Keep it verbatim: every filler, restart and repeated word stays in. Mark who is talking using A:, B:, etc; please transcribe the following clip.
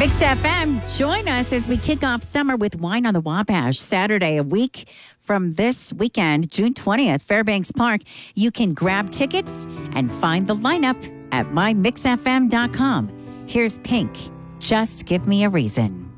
A: Mix F M, join us as we kick off summer with Wine on the Wabash. Saturday, a week from this weekend, June twentieth, Fairbanks Park. You can grab tickets and find the lineup at my mix f m dot com. Here's Pink, Just Give Me a Reason.